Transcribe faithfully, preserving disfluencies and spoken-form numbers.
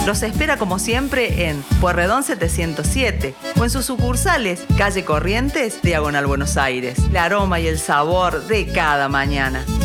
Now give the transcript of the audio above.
Los espera como siempre en Pueyrredón setecientos siete o en sus sucursales, calle Corrientes, diagonal Buenos Aires. El aroma y el sabor de cada mañana.